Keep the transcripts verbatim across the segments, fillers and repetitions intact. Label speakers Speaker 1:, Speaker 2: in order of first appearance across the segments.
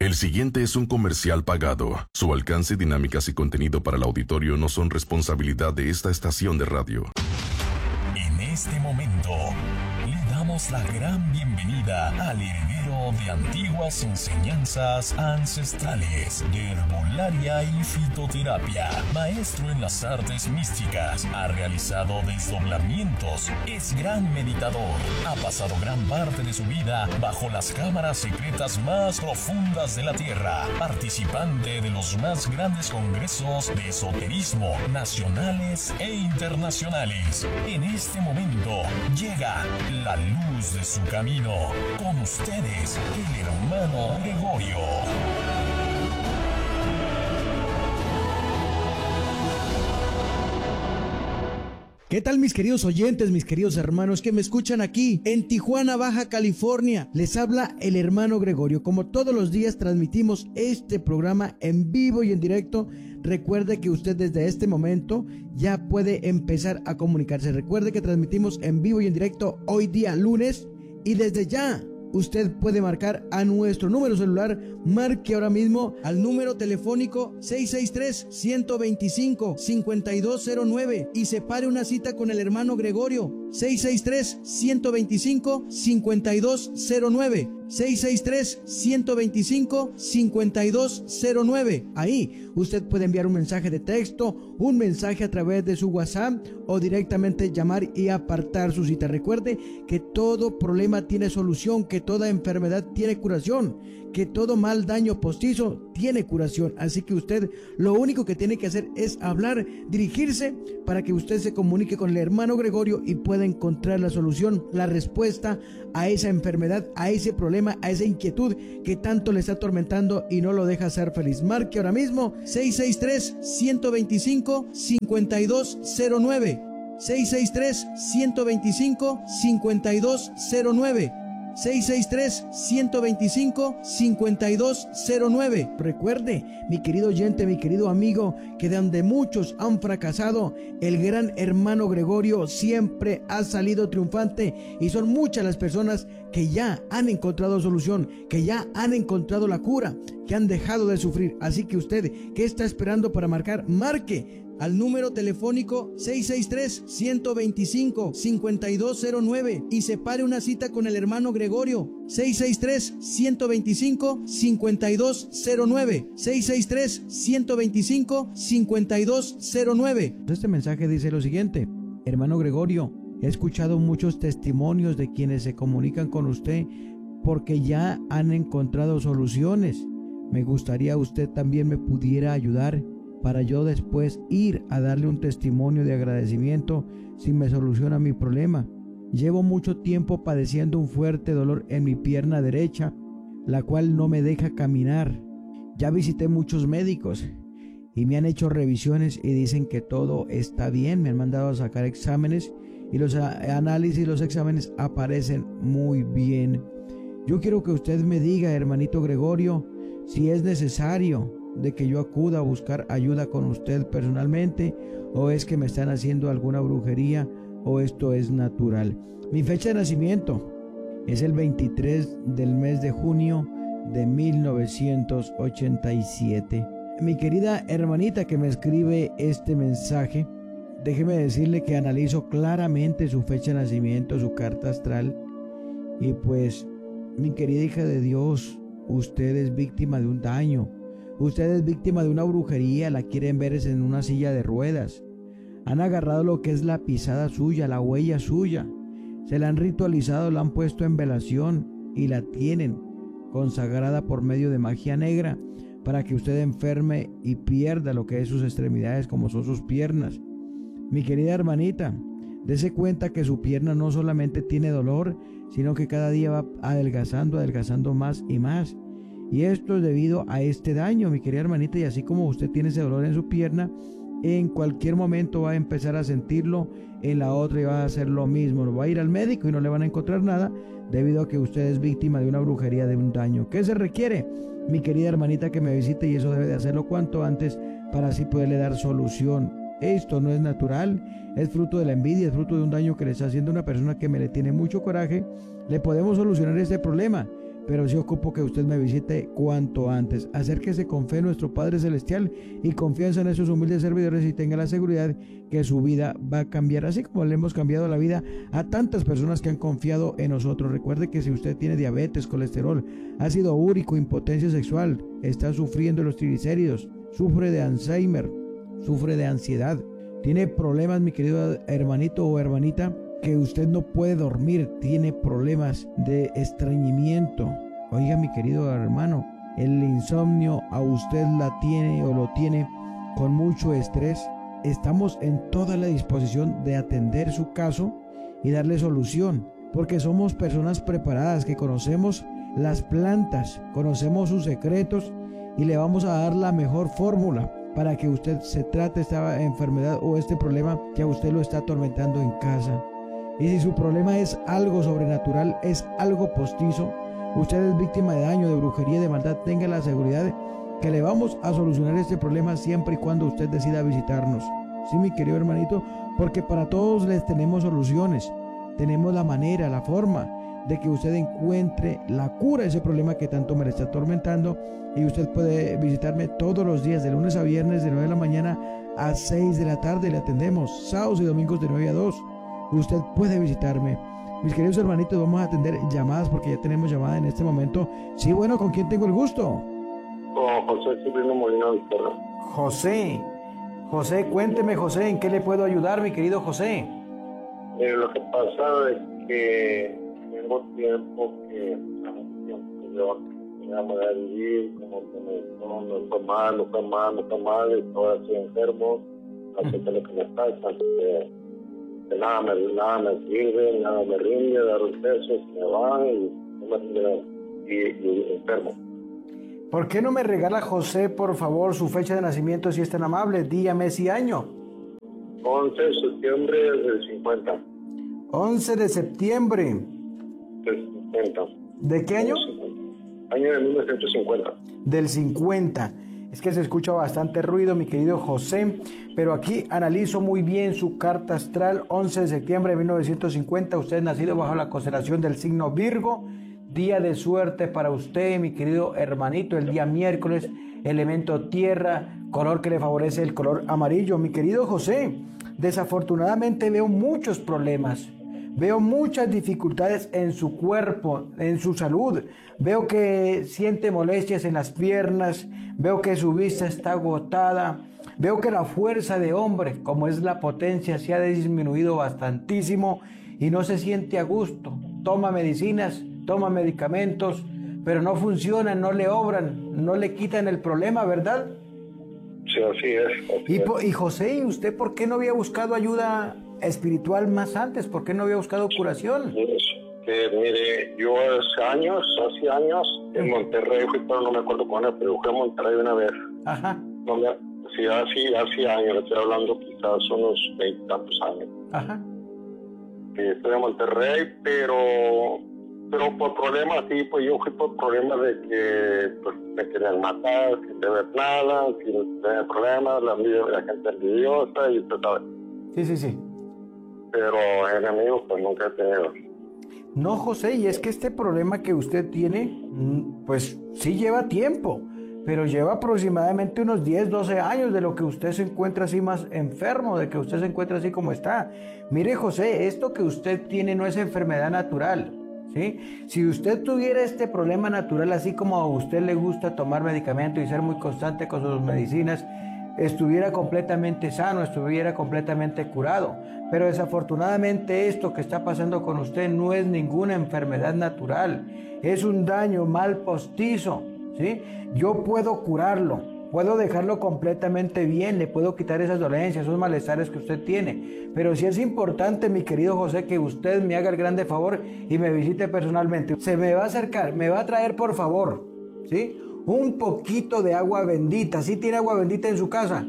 Speaker 1: El siguiente es un comercial pagado. Su alcance, dinámicas y contenido para el auditorio no son responsabilidad de esta estación de radio.
Speaker 2: En este momento, le damos la gran bienvenida al heredero de antiguas enseñanzas ancestrales de herbolaria y fitoterapia, maestro en las artes místicas, ha realizado desdoblamientos, es gran meditador, ha pasado gran parte de su vida bajo las cámaras secretas más profundas de la Tierra, participante de los más grandes congresos de esoterismo nacionales e internacionales. En este momento llega la luz de su camino. Con ustedes, el hermano Gregorio.
Speaker 3: ¿Qué tal, mis queridos oyentes, mis queridos hermanos que me escuchan aquí en Tijuana, Baja California? Les habla el hermano Gregorio. Como todos los días transmitimos este programa en vivo y en directo. Recuerde que usted desde este momento ya puede empezar a comunicarse. Recuerde que transmitimos en vivo y en directo hoy día lunes, y desde ya usted puede marcar a nuestro número celular. Marque ahora mismo al número telefónico seis seis tres, uno dos cinco, cinco dos cero nueve y separe una cita con el hermano Gregorio. seis seis tres, uno dos cinco, cinco dos cero nueve. seis seis tres, uno dos cinco, cinco dos cero nueve. Ahí usted puede enviar un mensaje de texto, un mensaje a través de su WhatsApp o directamente llamar y apartar su cita. Recuerde que todo problema tiene solución, que toda enfermedad tiene curación, que todo mal daño postizo tiene curación. Así que usted lo único que tiene que hacer es hablar, dirigirse para que usted se comunique con el hermano Gregorio y pueda encontrar la solución, la respuesta a esa enfermedad, a ese problema, a esa inquietud que tanto le está atormentando y no lo deja ser feliz. Marque ahora mismo seis seis tres, uno dos cinco, cinco dos cero nueve. seis seis tres, uno dos cinco, cinco dos cero nueve. seis seis tres, uno dos cinco, cinco dos cero nueve. Recuerde, mi querido oyente, mi querido amigo, que de donde muchos han fracasado, el gran hermano Gregorio siempre ha salido triunfante, y son muchas las personas que ya han encontrado solución, que ya han encontrado la cura, que han dejado de sufrir. Así que usted, ¿qué está esperando para marcar? Marque al número telefónico seis seis tres, uno dos cinco, cinco dos cero nueve y separe una cita con el hermano Gregorio. seis seis tres, uno dos cinco, cinco dos cero nueve. seis seis tres, uno dos cinco, cinco dos cero nueve. Este mensaje dice lo siguiente: hermano Gregorio, he escuchado muchos testimonios de quienes se comunican con usted porque ya han encontrado soluciones. Me gustaría usted también me pudiera ayudar para yo después ir a darle un testimonio de agradecimiento si me soluciona mi problema. Llevo mucho tiempo padeciendo un fuerte dolor en mi pierna derecha, la cual no me deja caminar. Ya visité muchos médicos y me han hecho revisiones y dicen que todo está bien. Me han mandado a sacar exámenes y los análisis y los exámenes aparecen muy bien. Yo quiero que usted me diga, hermanito Gregorio, si es necesario de que yo acuda a buscar ayuda con usted personalmente, o es que me están haciendo alguna brujería, o esto es natural. Mi fecha de nacimiento es el veintitrés del mes de junio de mil novecientos ochenta y siete. Mi querida hermanita que me escribe este mensaje, déjeme decirle que analizo claramente su fecha de nacimiento, su carta astral, y pues, mi querida hija de Dios, usted es víctima de un daño. Usted es víctima de una brujería, la quieren ver en una silla de ruedas. Han agarrado lo que es la pisada suya, la huella suya. Se la han ritualizado, la han puesto en velación y la tienen consagrada por medio de magia negra para que usted enferme y pierda lo que es sus extremidades, como son sus piernas. Mi querida hermanita, dése cuenta que su pierna no solamente tiene dolor, sino que cada día va adelgazando, adelgazando más y más. Y esto es debido a este daño, mi querida hermanita, y así como usted tiene ese dolor en su pierna, en cualquier momento va a empezar a sentirlo en la otra y va a hacer lo mismo. Va a ir al médico y no le van a encontrar nada debido a que usted es víctima de una brujería, de un daño. ¿Qué se requiere, mi querida hermanita, que me visite? Y eso debe de hacerlo cuanto antes para así poderle dar solución. Esto no es natural, es fruto de la envidia, es fruto de un daño que le está haciendo una persona que me le tiene mucho coraje. Le podemos solucionar este problema, pero sí ocupo que usted me visite cuanto antes. Acérquese con fe a nuestro Padre Celestial y confianza en esos humildes servidores y tenga la seguridad que su vida va a cambiar, así como le hemos cambiado la vida a tantas personas que han confiado en nosotros. Recuerde que si usted tiene diabetes, colesterol, ácido úrico, impotencia sexual, está sufriendo los triglicéridos, sufre de Alzheimer, sufre de ansiedad, tiene problemas, mi querido hermanito o hermanita, que usted no puede dormir, tiene problemas de estreñimiento. Oiga, mi querido hermano, el insomnio a usted la tiene o lo tiene con mucho estrés. Estamos en toda la disposición de atender su caso y darle solución, porque somos personas preparadas que conocemos las plantas, conocemos sus secretos y le vamos a dar la mejor fórmula para que usted se trate esta enfermedad o este problema que a usted lo está atormentando en casa. Y si su problema es algo sobrenatural, es algo postizo, usted es víctima de daño, de brujería, de maldad, tenga la seguridad que le vamos a solucionar este problema siempre y cuando usted decida visitarnos. Sí, mi querido hermanito, porque para todos les tenemos soluciones, tenemos la manera, la forma de que usted encuentre la cura de ese problema que tanto me le está atormentando, y usted puede visitarme todos los días de lunes a viernes de nueve de la mañana a seis de la tarde. Le atendemos sábados y domingos de nueve a dos. Usted puede visitarme. Mis queridos hermanitos, vamos a atender llamadas porque ya tenemos llamada en este momento. Sí, bueno, ¿con quién tengo el gusto?
Speaker 4: Con José Cipriano Molina Vizcarra.
Speaker 3: José, José, cuénteme, José, ¿en qué le puedo ayudar, mi querido José?
Speaker 4: Eh, lo que pasa es que tengo tiempo que, tiempo que yo me voy a vivir, como que me, no, no estoy mal, no estoy mal, no estoy mal, estoy así enfermo, no sé qué es lo que me pasa, que, que nada, me, nada me sirve, nada me rinde, dar un peso, se me va y no me rinde, y, y enfermo.
Speaker 3: ¿Por qué no me regala, José, por favor, su fecha de nacimiento, si es tan amable, día, mes y año?
Speaker 4: once de septiembre del cincuenta.
Speaker 3: once de septiembre.
Speaker 4: Del cincuenta.
Speaker 3: ¿De qué año?
Speaker 4: Año de mil novecientos cincuenta.
Speaker 3: Del cincuenta. Es que se escucha bastante ruido, mi querido José, pero aquí analizo muy bien su carta astral. once de septiembre de mil novecientos cincuenta, usted es nacido bajo la constelación del signo Virgo. Día de suerte para usted, mi querido hermanito, el día miércoles, elemento tierra, color que le favorece el color amarillo. Mi querido José, desafortunadamente veo muchos problemas, veo muchas dificultades en su cuerpo, en su salud. Veo que siente molestias en las piernas, veo que su vista está agotada, veo que la fuerza de hombre, como es la potencia, se ha disminuido bastantísimo y no se siente a gusto. Toma medicinas, toma medicamentos, pero no funcionan, no le obran, no le quitan el problema, ¿verdad?
Speaker 4: Sí, así es. Así
Speaker 3: y,
Speaker 4: es.
Speaker 3: y José, ¿y usted por qué no había buscado ayuda espiritual más antes? ¿Por qué no había buscado curación?
Speaker 4: Que, mire, yo hace años, hace años, en Monterrey, fui, pero no me acuerdo cuándo, pero fui a Monterrey una vez.
Speaker 3: Ajá.
Speaker 4: No me, sí, hace, hace años, le estoy hablando quizás unos veintitantos años.
Speaker 3: Ajá.
Speaker 4: Que estoy en Monterrey, pero... Pero por problemas, sí, pues yo fui por problemas de que pues, me querían matar, sin deber nada, sin tener problemas, la, la gente envidiosa y usted sabe.
Speaker 3: Sí, sí, sí.
Speaker 4: Pero enemigos pues nunca he tenido.
Speaker 3: No, José, y es que este problema que usted tiene, pues sí lleva tiempo, pero lleva aproximadamente unos diez, doce años de lo que usted se encuentra así más enfermo, de que usted se encuentra así como está. Mire, José, esto que usted tiene no es enfermedad natural. ¿Sí? Si usted tuviera este problema natural, así como a usted le gusta tomar medicamento y ser muy constante con sus medicinas, estuviera completamente sano, estuviera completamente curado. Pero desafortunadamente esto que está pasando con usted no es ninguna enfermedad natural, es un daño mal postizo, ¿sí? Yo puedo curarlo. Puedo dejarlo completamente bien, le puedo quitar esas dolencias, esos malestares que usted tiene. Pero sí es importante, mi querido José, que usted me haga el grande favor y me visite personalmente. Se me va a acercar, me va a traer, por favor, ¿sí? Un poquito de agua bendita. ¿Sí tiene agua bendita en su casa?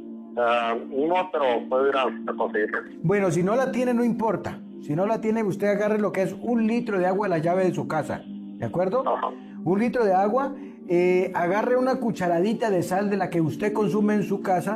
Speaker 4: Uh, no, pero puedo ir a, a conseguirla.
Speaker 3: Bueno, si no la tiene, no importa. Si no la tiene, usted agarre lo que es un litro de agua de la llave de su casa. ¿De acuerdo?
Speaker 4: Ajá.
Speaker 3: Un litro de agua. Eh, agarre una cucharadita de sal de la que usted consume en su casa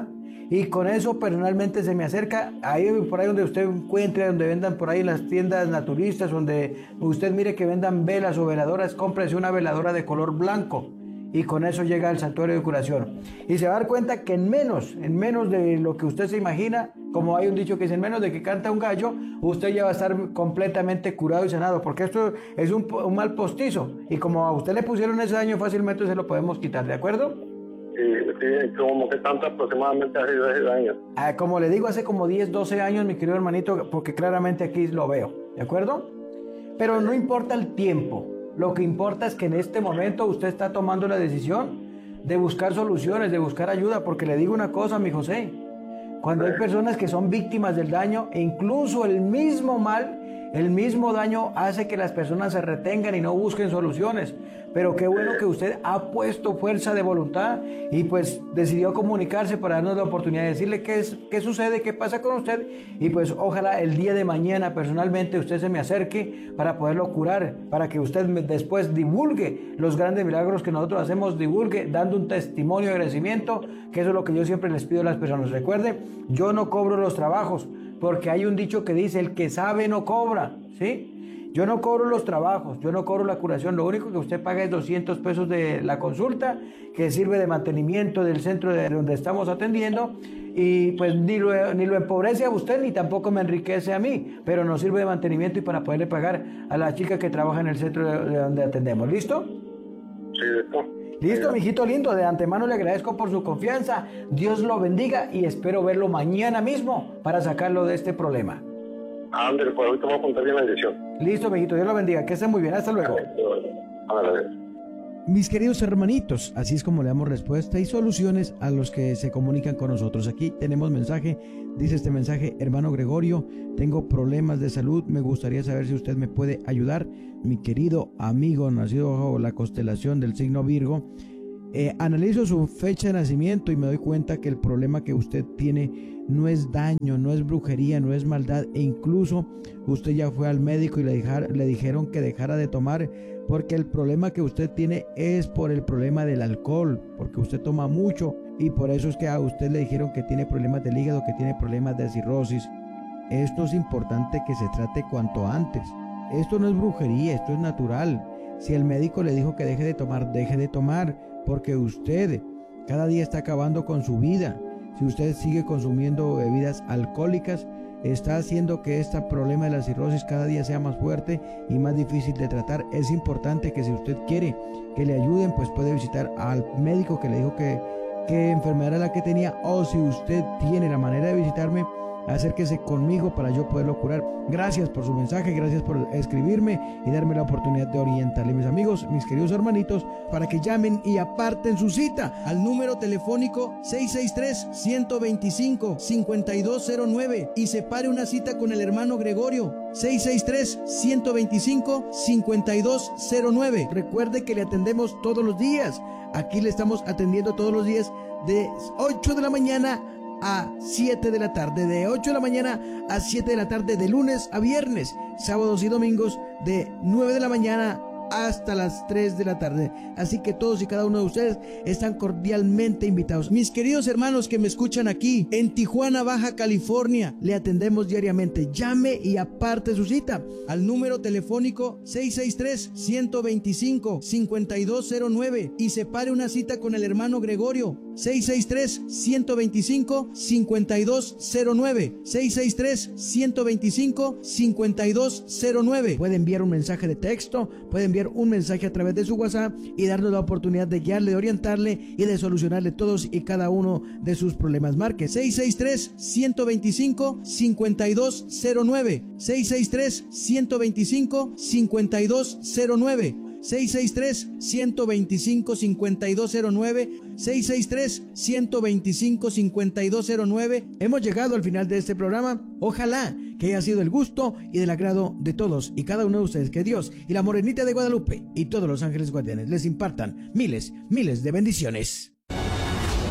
Speaker 3: y con eso personalmente se me acerca, ahí por ahí donde usted encuentre, donde vendan por ahí en las tiendas naturistas, donde usted mire que vendan velas o veladoras, cómprese una veladora de color blanco y con eso llega al santuario de curación. Y se va a dar cuenta que en menos, en menos de lo que usted se imagina, como hay un dicho que dice, en menos de que canta un gallo, usted ya va a estar completamente curado y sanado, porque esto es un, un mal postizo, y como a usted le pusieron ese daño, fácilmente se lo podemos quitar, ¿de acuerdo?
Speaker 4: Sí, sí, como que tanto aproximadamente hace diez años.
Speaker 3: Ah, como le digo, hace como diez, doce años, mi querido hermanito, porque claramente aquí lo veo, ¿de acuerdo? Pero no importa el tiempo, lo que importa es que en este momento usted está tomando la decisión de buscar soluciones, de buscar ayuda, porque le digo una cosa, mi José, cuando hay personas que son víctimas del daño, e incluso el mismo mal, el mismo daño hace que las personas se retengan y no busquen soluciones. Pero qué bueno que usted ha puesto fuerza de voluntad y pues decidió comunicarse para darnos la oportunidad de decirle qué, es, qué sucede, qué pasa con usted. Y pues ojalá el día de mañana personalmente usted se me acerque para poderlo curar, para que usted después divulgue los grandes milagros que nosotros hacemos, divulgue dando un testimonio de agradecimiento, que eso es lo que yo siempre les pido a las personas. Recuerde, yo no cobro los trabajos, porque hay un dicho que dice, el que sabe no cobra, ¿sí? Yo no cobro los trabajos, yo no cobro la curación, lo único que usted paga es doscientos pesos de la consulta, que sirve de mantenimiento del centro de donde estamos atendiendo, y pues ni lo, ni lo empobrece a usted, ni tampoco me enriquece a mí, pero nos sirve de mantenimiento y para poderle pagar a la chica que trabaja en el centro de, de donde atendemos. ¿Listo?
Speaker 4: Sí, listo.
Speaker 3: Listo, mijito lindo, de antemano le agradezco por su confianza, Dios lo bendiga y espero verlo mañana mismo para sacarlo de este problema.
Speaker 4: Ándale, pues ahorita vamos a apuntar bien la dirección.
Speaker 3: Listo, mijito, Dios lo bendiga, que esté muy bien, hasta luego.
Speaker 4: Ándale.
Speaker 3: Mis queridos hermanitos, así es como le damos respuesta y soluciones a los que se comunican con nosotros. Aquí tenemos mensaje, dice este mensaje, hermano Gregorio, tengo problemas de salud, me gustaría saber si usted me puede ayudar. Mi querido amigo, nacido bajo la constelación del signo Virgo, eh, analizo su fecha de nacimiento y me doy cuenta que el problema que usted tiene no es daño, no es brujería, no es maldad, e incluso usted ya fue al médico y le, dejar, le dijeron que dejara de tomar, porque el problema que usted tiene es por el problema del alcohol, porque usted toma mucho y por eso es que a usted le dijeron que tiene problemas del hígado, que tiene problemas de cirrosis. Esto es importante que se trate cuanto antes. Esto no es brujería, esto es natural. Si el médico le dijo que deje de tomar, deje de tomar, porque usted cada día está acabando con su vida. Si usted sigue consumiendo bebidas alcohólicas, está haciendo que este problema de la cirrosis cada día sea más fuerte y más difícil de tratar. Es importante que si usted quiere que le ayuden, pues puede visitar al médico que le dijo que, que enfermedad era la que tenía, o si usted tiene la manera de visitarme, acérquese conmigo para yo poderlo curar. Gracias por su mensaje, gracias por escribirme y darme la oportunidad de orientarle, mis amigos, mis queridos hermanitos, para que llamen y aparten su cita al número telefónico seis seis tres, uno dos cinco, cinco dos cero nueve y separe una cita con el hermano Gregorio. seis seis tres, uno dos cinco, cinco dos cero nueve. Recuerde que le atendemos todos los días. Aquí le estamos atendiendo todos los días de ocho de la mañana a siete de la tarde, de ocho de la mañana a siete de la tarde, de lunes a viernes, sábados y domingos de nueve de la mañana hasta las tres de la tarde. Así que todos y cada uno de ustedes están cordialmente invitados. Mis queridos hermanos que me escuchan aquí en Tijuana, Baja California, le atendemos diariamente. Llame y aparte su cita al número telefónico seis seis tres, uno dos cinco, cinco dos cero nueve y separe una cita con el hermano Gregorio. seis seis tres, uno dos cinco, cinco dos cero nueve seis seis tres, uno dos cinco, cinco dos cero nueve. Puede enviar un mensaje de texto, puede enviar un mensaje a través de su WhatsApp y darnos la oportunidad de guiarle, de orientarle y de solucionarle todos y cada uno de sus problemas. Marque seis seis tres, uno dos cinco, cinco dos cero nueve seis seis tres, uno dos cinco, cinco dos cero nueve seis seis tres, uno dos cinco, cinco dos cero nueve seis seis tres, uno dos cinco, cinco dos cero nueve. Hemos llegado al final de este programa. Ojalá que haya sido el gusto y del agrado de todos y cada uno de ustedes. Que Dios y la Morenita de Guadalupe y todos los ángeles guardianes les impartan miles, miles de bendiciones.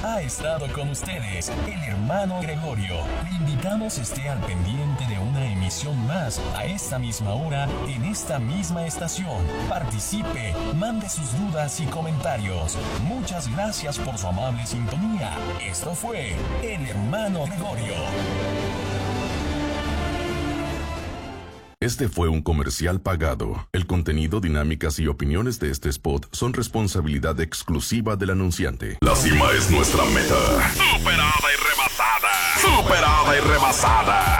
Speaker 2: ha estado con ustedes el hermano Gregorio. Le invitamos esté al pendiente de una emisión más a esta misma hora en esta misma estación. Participe, mande sus dudas y comentarios. Muchas gracias por su amable sintonía. Esto fue el hermano Gregorio.
Speaker 1: Este fue un comercial pagado. El contenido, dinámicas y opiniones de este spot son responsabilidad exclusiva del anunciante. La cima es nuestra meta. Superada y rebasada. Superada y rebasada.